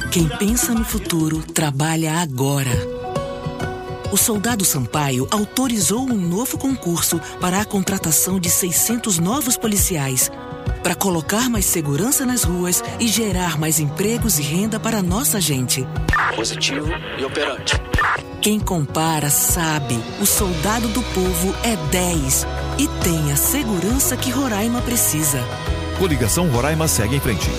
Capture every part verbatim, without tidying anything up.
Quem pensa no futuro, trabalha agora. O Soldado Sampaio autorizou um novo concurso para a contratação de seiscentos novos policiais, para colocar mais segurança nas ruas e gerar mais empregos e renda para a nossa gente. Positivo e operante. Quem compara sabe, o Soldado do Povo é dez e tem a segurança que Roraima precisa. Coligação Roraima segue em frente.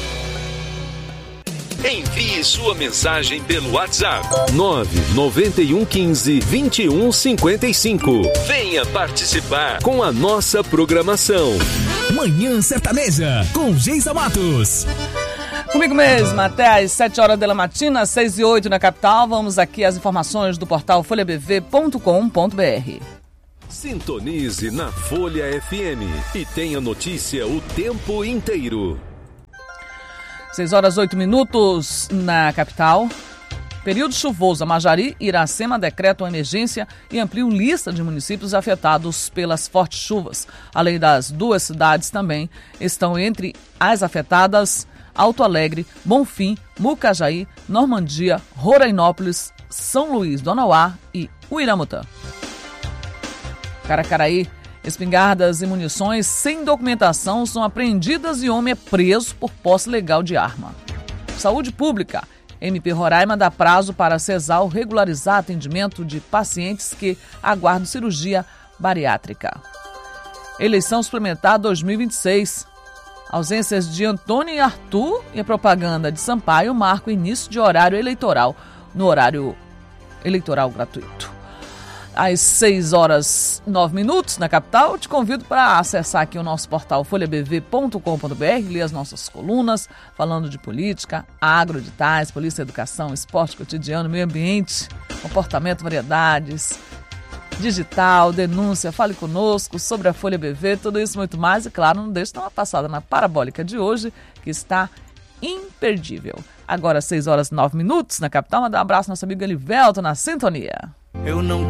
Envie sua mensagem pelo WhatsApp nove nove um um cinco, dois um cinco cinco. Venha participar com a nossa programação. Manhã Sertaneja, com Geisa Matos. Comigo mesmo, até às sete horas da matina, seis e oito na capital. Vamos aqui às informações do portal folha b v ponto com ponto b r. Sintonize na Folha F M e tenha notícia o tempo inteiro. seis horas oito minutos na capital. Período chuvoso. A Majari e Iracema decretam emergência e ampliam lista de municípios afetados pelas fortes chuvas. Além das duas cidades também estão entre as afetadas Alto Alegre, Bonfim, Mucajaí, Normandia, Rorainópolis, São Luís do Anauá e Uiramutã. Caracaraí. Espingardas e munições sem documentação são apreendidas e homem é preso por posse legal de arma. Saúde Pública. M P Roraima dá prazo para a CESAL regularizar atendimento de pacientes que aguardam cirurgia bariátrica. Eleição suplementar dois mil e vinte e seis. Ausências de Antônio e Arthur e a propaganda de Sampaio marcam o início de horário eleitoral no horário eleitoral gratuito. Às seis horas nove minutos na capital, te convido para acessar aqui o nosso portal folha b v ponto com ponto b r, ler as nossas colunas falando de política, agro, editais, polícia, educação, esporte cotidiano, meio ambiente, comportamento, variedades, digital, denúncia, fale conosco sobre a Folha B V, tudo isso e muito mais. E claro, não deixe de dar uma passada na Parabólica de hoje, que está imperdível. Agora, seis horas nove minutos na capital, mandar um abraço ao nosso amigo Elivelto na sintonia. Eu não